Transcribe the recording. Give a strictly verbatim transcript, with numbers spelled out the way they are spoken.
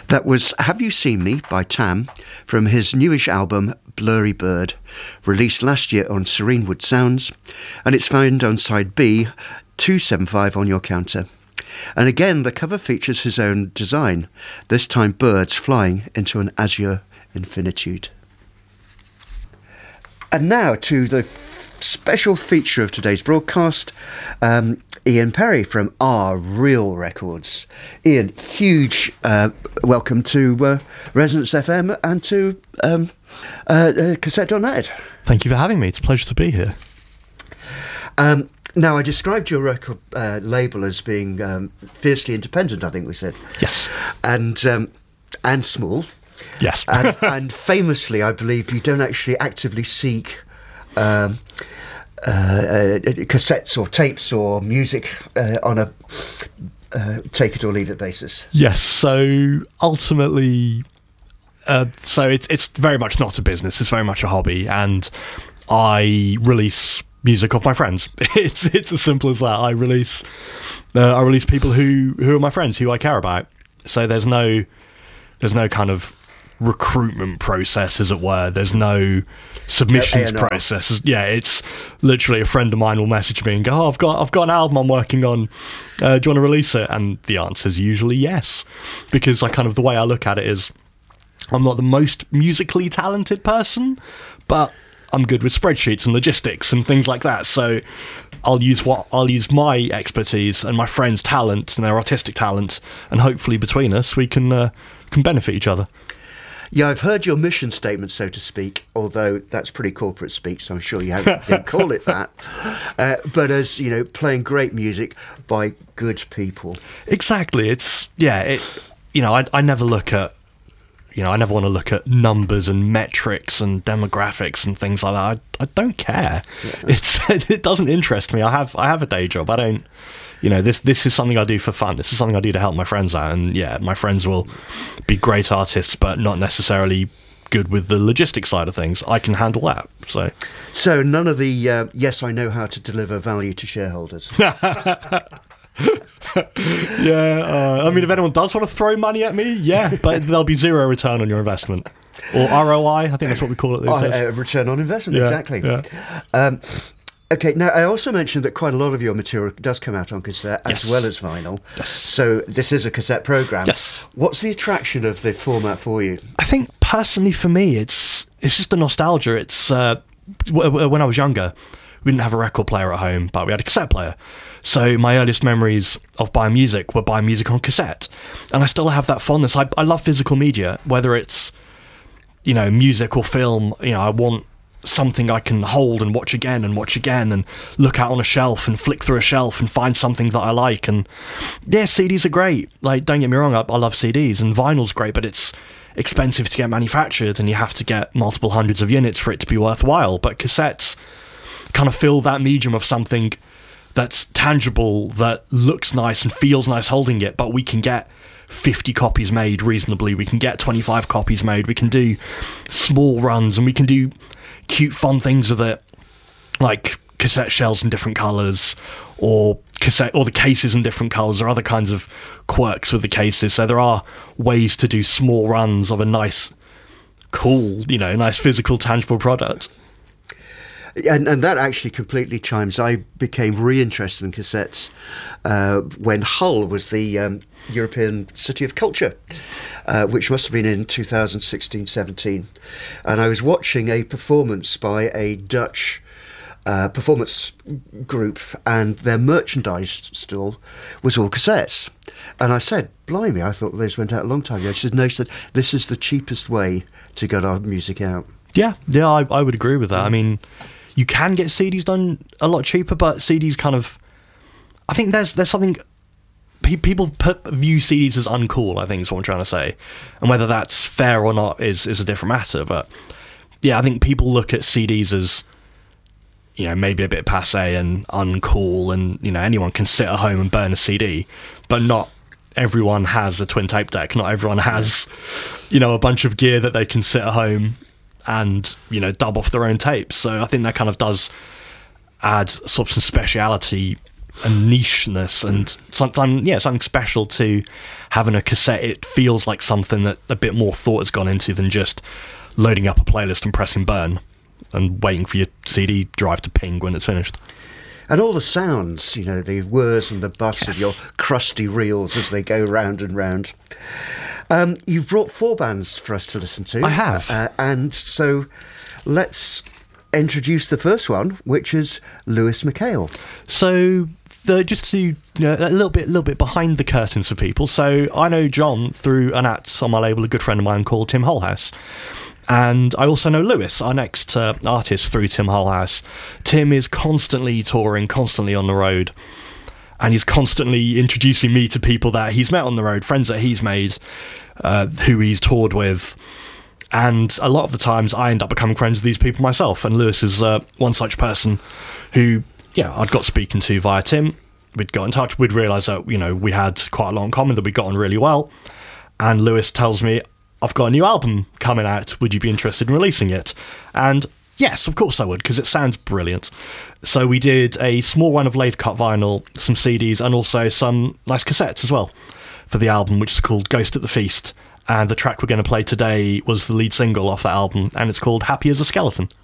That was Have You Seen Me by Tam from his newish album Blurry Bird, released last year on Serenewood Sounds, and it's found on side B, two seventy-five on your counter. And again, the cover features his own design, this time birds flying into an azure infinitude. And now to the special feature of today's broadcast, um, Ian Perry from R Real Records. Ian, huge uh, welcome to uh, Resonance F M and to um, uh, uh, Cassette dot net. Thank you for having me. It's a pleasure to be here. Um, now, I described your record uh, label as being um, fiercely independent, I think we said. Yes. And um, and small. Yes. and, and famously, I believe you don't actually actively seek um, uh, uh, cassettes or tapes or music uh, on a uh, take it or leave it basis. Yes. So ultimately, uh, so it's it's very much not a business. It's very much a hobby, and I release music of my friends. It's it's as simple as that. I release uh, I release people who who are my friends, who I care about. So there's no there's no kind of recruitment process, as it were. There's no submissions no, process. Yeah, it's literally a friend of mine will message me and go, "Oh, I've got I've got an album I'm working on. Uh, do you want to release it?" And the answer is usually yes, because I kind of the way I look at it is, I'm not the most musically talented person, but I'm good with spreadsheets and logistics and things like that. So I'll use what I'll use my expertise and my friends' talents and their artistic talents, and hopefully between us we can uh, can benefit each other. Yeah, I've heard your mission statement, so to speak, although that's pretty corporate speak, so I'm sure you haven't, didn't call it that. Uh, but as, you know, playing great music by good people. Exactly. It's, yeah, it, you know, I, I never look at, you know, I never want to look at numbers and metrics and demographics and things like that. I, I don't care. Yeah. It's it doesn't interest me. I have I have a day job. I don't, you know, this this is something I do for fun. This is something I do to help my friends out. And yeah, my friends will be great artists, but not necessarily good with the logistics side of things. I can handle that. So, so none of the uh, yes, I know how to deliver value to shareholders. yeah, uh, I mean, if anyone does want to throw money at me, yeah, but there'll be zero return on your investment, or R O I. I think that's what we call it these uh, days. Uh, return on investment, yeah, exactly. Yeah. Um, okay, now I also mentioned that quite a lot of your material does come out on cassette yes. as well as vinyl. Yes. So this is a cassette program. Yes. What's the attraction of the format for you? I think personally for me, it's it's just a nostalgia. It's uh, w- w- when I was younger, we didn't have a record player at home, but we had a cassette player. So my earliest memories of buying music were buying music on cassette. And I still have that fondness. I, I love physical media, whether it's, you know, music or film. You know, I want something I can hold and watch again and watch again and look out on a shelf and flick through a shelf and find something that I like. And yeah, C Ds are great. Like, don't get me wrong, I, I love C Ds, and vinyl's great, but it's expensive to get manufactured and you have to get multiple hundreds of units for it to be worthwhile. But cassettes kind of fill that medium of something that's tangible, that looks nice and feels nice holding it, but we can get fifty copies made reasonably, we can get twenty-five copies made, we can do small runs, and we can do cute fun things with it, like cassette shells in different colours, or cassette or the cases in different colours, or other kinds of quirks with the cases. So there are ways to do small runs of a nice, cool, you know, nice physical tangible product. And, and that actually completely chimes. I became reinterested in cassettes uh, when Hull was the um, European City of Culture, uh, which must have been in two thousand sixteen seventeen. And I was watching a performance by a Dutch uh, performance group, and their merchandise stall was all cassettes. And I said, blimey, I thought those went out a long time ago. She said, no, she said, this is the cheapest way to get our music out. Yeah, yeah, I, I would agree with that. I mean, you can get C Ds done a lot cheaper, but C Ds kind of, I think there's there's something, pe- people put, view C Ds as uncool, I think is what I'm trying to say. And whether that's fair or not is, is a different matter. But yeah, I think people look at C Ds as, you know, maybe a bit passé and uncool, and, you know, anyone can sit at home and burn a C D, but not everyone has a twin tape deck. Not everyone has, you know, a bunch of gear that they can sit at home and, you know, dub off their own tapes. So I think that kind of does add sort of some speciality a nicheness and something, yeah, something special to having a cassette. It feels like something that a bit more thought has gone into than just loading up a playlist and pressing burn and waiting for your C D drive to ping when it's finished. And all the sounds, you know, the whirs and the buzz Yes. of your crusty reels as they go round and round. Um, you've brought four bands for us to listen to. I have. Uh, and so let's introduce the first one, which is Lewis McHale. So, the, just to you know, a little bit, little bit behind the curtains for people. So, I know John through an act on my label, a good friend of mine called Tim Holhouse. And I also know Lewis, our next uh, artist, through Tim Holhouse. Tim is constantly touring, constantly on the road. And he's constantly introducing me to people that he's met on the road, friends that he's made, uh, who he's toured with. And a lot of the times I end up becoming friends with these people myself. And Lewis is uh, one such person who, yeah, I'd got speaking to via Tim. We'd got in touch. We'd realised that, you know, we had quite a lot in common, that we got on really well. And Lewis tells me, I've got a new album coming out. Would you be interested in releasing it? And yes, of course I would, because it sounds brilliant. So we did a small run of lathe cut vinyl, some C Ds, and also some nice cassettes as well for the album, which is called Ghost at the Feast. And the track we're going to play today was the lead single off that album, and it's called Happy as a Skeleton.